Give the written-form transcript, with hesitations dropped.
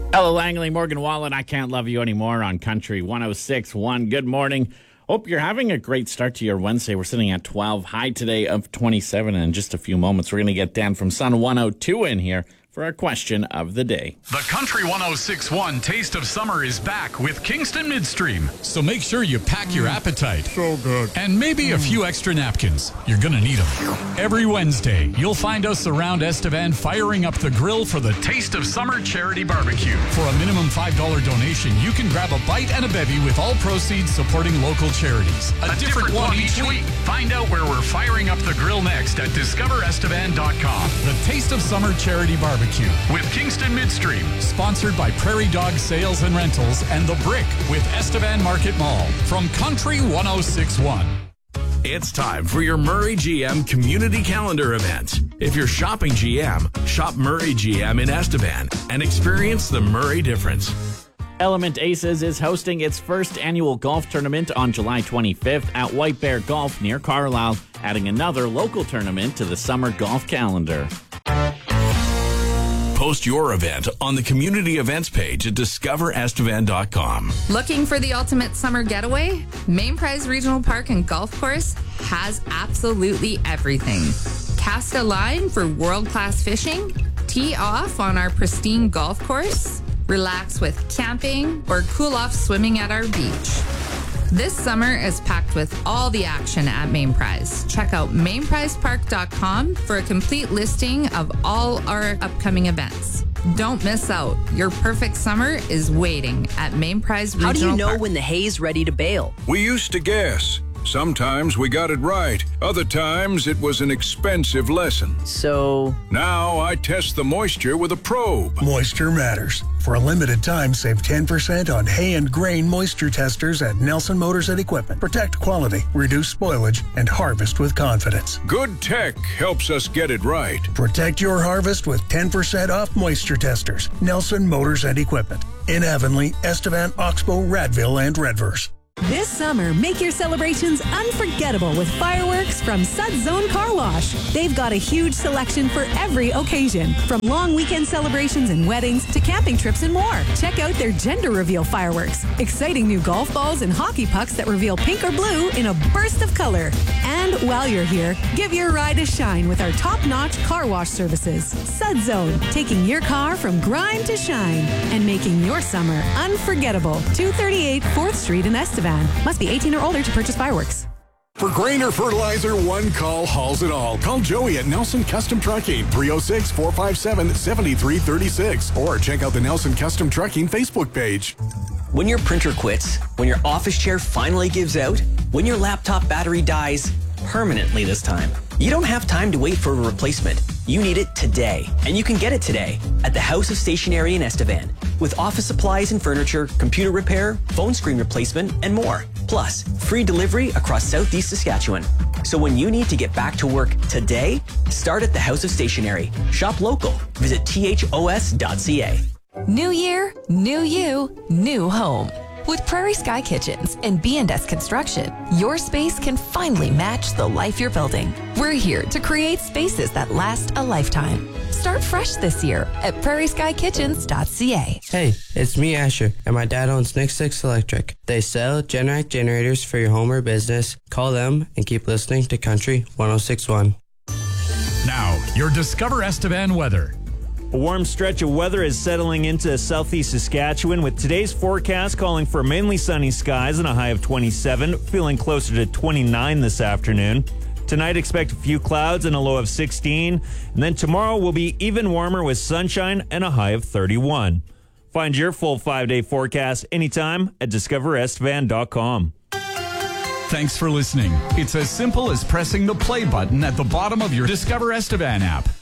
Hello, Langley, Morgan Wallen. I Can't Love You Anymore on Country 106.1. Good morning. Hope you're having a great start to your Wednesday. We're sitting at 12, high today of 27. And in just a few moments, we're going to get Dan from Sun 102 in here for our question of the day. The Country 106.1 Taste of Summer is back with Kingston Midstream. So make sure you pack your appetite. So good. And maybe a few extra napkins. You're going to need them. Every Wednesday, you'll find us around Estevan firing up the grill for the Taste of Summer Charity Barbecue. For a minimum $5 donation, you can grab a bite and a bevy with all proceeds supporting local charities. A different one each week. Find out where we're firing up the grill next at discoverestevan.com. The Taste of Summer Charity Barbecue with Kingston Midstream, sponsored by Prairie Dog Sales and Rentals and The Brick with Estevan Market Mall from Country 106.1. It's time for your Murray GM Community Calendar event. If you're shopping GM, shop Murray GM in Estevan and experience the Murray difference. Element Aces is hosting its first annual golf tournament on July 25th at White Bear Golf near Carlisle, adding another local tournament to the summer golf calendar. Post your event on the community events page at discoverestevan.com. Looking for the ultimate summer getaway? Main Prize Regional Park and Golf Course has absolutely everything. Cast a line for world-class fishing, tee off on our pristine golf course, relax with camping, or cool off swimming at our beach. This summer is packed with all the action at Main Prize. Check out mainprizepark.com for a complete listing of all our upcoming events. Don't miss out. Your perfect summer is waiting at Main Prize Regional Park. How do you know when the hay's ready to bale? We used to guess. Sometimes we got it right. Other times it was an expensive lesson. So Now I test the moisture with a probe. Moisture matters. For a limited time, save 10% on hay and grain moisture testers at Nelson Motors and Equipment. Protect quality, reduce spoilage, and harvest with confidence. Good tech helps us get it right. Protect your harvest with 10% off moisture testers. Nelson Motors and Equipment. In Avonlea, Estevan, Oxbow, Radville, and Redverse. This summer, make your celebrations unforgettable with fireworks from Suds Zone Car Wash. They've got a huge selection for every occasion, from long weekend celebrations and weddings to camping trips and more. Check out their gender reveal fireworks, exciting new golf balls and hockey pucks that reveal pink or blue in a burst of color. And while you're here, give your ride a shine with our top-notch car wash services. Suds Zone, taking your car from grime to shine and making your summer unforgettable. 238 4th Street in Estevan. Must be 18 or older to purchase fireworks. For grain or fertilizer, one call hauls it all. Call Joey at Nelson Custom Trucking, 306-457-7336. Or check out the Nelson Custom Trucking Facebook page. when your printer quits, when your office chair finally gives out, when your laptop battery dies, permanently this time, you don't have time to wait for a replacement. You need it today. And you can get it today at the House of Stationery in Estevan. With office supplies and furniture, computer repair, phone screen replacement, and more. Plus, free delivery across Southeast Saskatchewan. So when you need to get back to work today, start at the House of Stationery. Shop local. Visit thos.ca. New year, new you, new home. With Prairie Sky Kitchens and B&S Construction, your space can finally match the life you're building. We're here to create spaces that last a lifetime. Start fresh this year at prairieskykitchens.ca. Hey, it's me, Asher, and my dad owns Nick 6 Electric. They sell Generac generators for your home or business. Call them and keep listening to Country 106.1. Now, your Discover Estevan weather. A warm stretch of weather is settling into southeast Saskatchewan, with today's forecast calling for mainly sunny skies and a high of 27, feeling closer to 29 this afternoon. Tonight, expect a few clouds and a low of 16, and then tomorrow will be even warmer with sunshine and a high of 31. Find your full 5-day forecast anytime at discoverestevan.com. Thanks for listening. It's as simple as pressing the play button at the bottom of your Discover Estevan app.